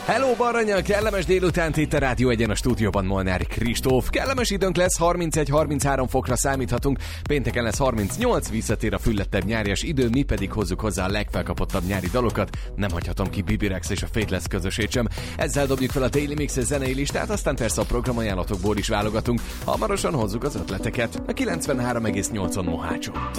Hello Baranya, kellemes délután itt a Rádió Egyen, a stúdióban Molnár Kristóf. Kellemes időnk lesz, 31-33 fokra számíthatunk, pénteken lesz 38, visszatér a füllettebb nyárias idő, mi pedig hozzuk hozzá a legfelkapottabb nyári dalokat, nem hagyhatom ki Bibi Rex és a Faithless közösét sem. Ezzel dobjuk fel a Daily Mix zenei listát, aztán persze a programajánlatokból is válogatunk, hamarosan hozzuk az ötleteket a 93,8-on Mohácson.